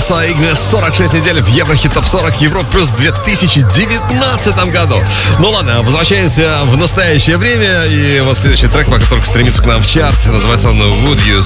Леса Игнес, 46 недель в Еврохит Топ 40 Европа плюс в 2019 году. Ну ладно, возвращаемся в настоящее время. И вот следующий трек, по которому стремится к нам в чарт, называется он Would You